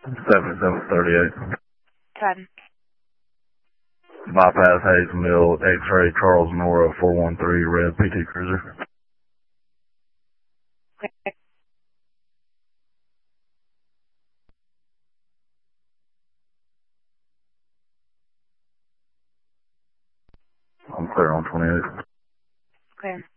7738. 10. Bypass Hayes Mill, X-ray Charles Nora 413, red PT Cruiser. Okay. I'm clear on 28. Okay.